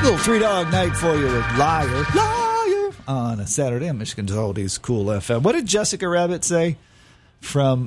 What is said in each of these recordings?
Little Three Dog Night for you with Liar on a Saturday on Michigan's Oldies Cool FM. What did Jessica Rabbit say from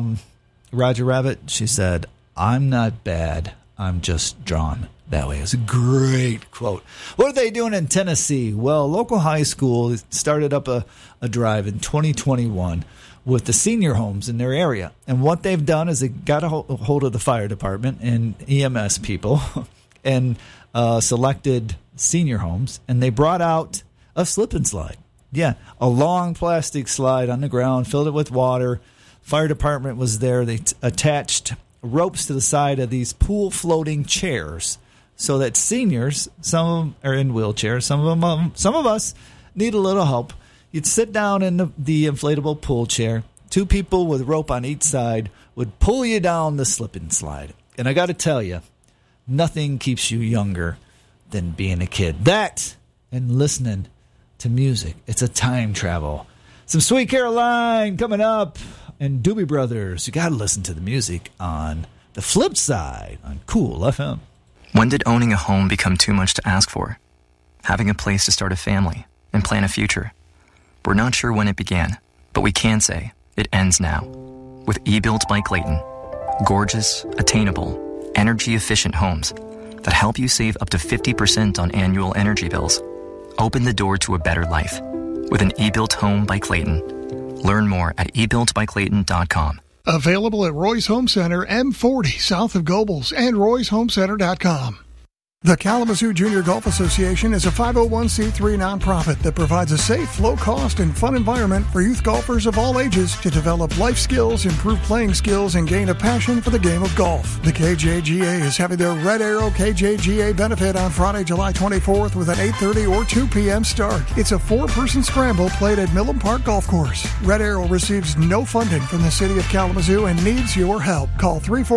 Roger Rabbit? She said, "I'm not bad. I'm just drawn that way." It's a great quote. What are they doing in Tennessee? Well, local high school started up a drive in 2021 with the senior homes in their area. And what they've done is they got a hold of the fire department and EMS people and selected senior homes, and they brought out a slip and slide. Yeah, a long plastic slide on the ground, filled it with water. Fire department was there. They attached ropes to the side of these pool floating chairs so that seniors, some of them are in wheelchairs, some of us need a little help. You'd sit down in the inflatable pool chair. Two people with rope on each side would pull you down the slip and slide. And I got to tell you, nothing keeps you younger than being a kid. That and listening to music. It's a time travel. Some Sweet Caroline coming up and Doobie Brothers. You got to listen to the music on the flip side on Cool FM. When did owning a home become too much to ask for? Having a place to start a family and plan a future. We're not sure when it began, but we can say it ends now. With eBuilt by Clayton. Gorgeous, attainable, energy-efficient homes that help you save up to 50% on annual energy bills. Open the door to a better life with an eBuilt home by Clayton. Learn more at ebuiltbyclayton.com. Available at Roy's Home Center, M40, south of Gobles, and royshomecenter.com. The Kalamazoo Junior Golf Association is a 501c3 nonprofit that provides a safe, low-cost, and fun environment for youth golfers of all ages to develop life skills, improve playing skills, and gain a passion for the game of golf. The KJGA is having their Red Arrow KJGA benefit on Friday, July 24th with an 8:30 or 2 p.m. start. It's a 4-person scramble played at Millen Park Golf Course. Red Arrow receives no funding from the city of Kalamazoo and needs your help. Call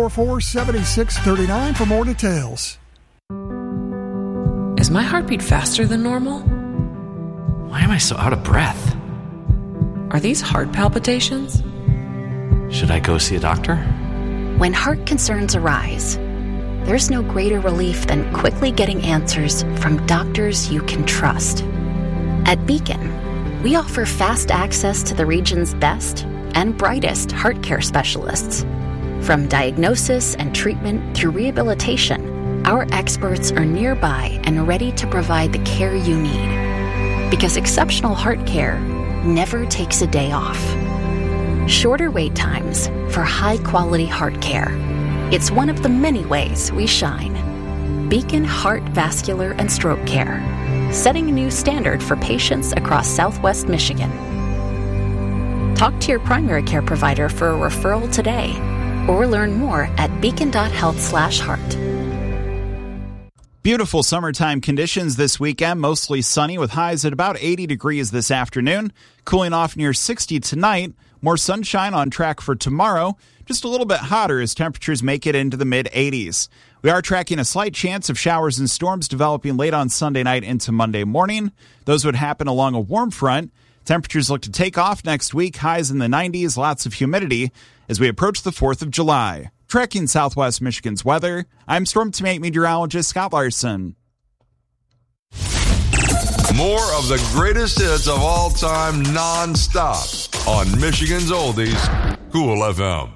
344-7639 for more details. Is my heartbeat faster than normal? Why am I so out of breath? Are these heart palpitations? Should I go see a doctor? When heart concerns arise, there's no greater relief than quickly getting answers from doctors you can trust. At Beacon, we offer fast access to the region's best and brightest heart care specialists. From diagnosis and treatment through rehabilitation, our experts are nearby and ready to provide the care you need. Because exceptional heart care never takes a day off. Shorter wait times for high-quality heart care. It's one of the many ways we shine. Beacon Heart, Vascular, and Stroke Care, setting a new standard for patients across Southwest Michigan. Talk to your primary care provider for a referral today, or learn more at beacon.health/heart. Beautiful summertime conditions this weekend, mostly sunny with highs at about 80 degrees this afternoon, cooling off near 60 tonight, more sunshine on track for tomorrow, just a little bit hotter as temperatures make it into the mid-80s. We are tracking a slight chance of showers and storms developing late on Sunday night into Monday morning. Those would happen along a warm front. Temperatures look to take off next week, highs in the 90s, lots of humidity as we approach the 4th of July. Tracking Southwest Michigan's weather, I'm Storm Team 8 meteorologist Scott Larson. More of the greatest hits of all time non-stop on Michigan's Oldies, Cool FM.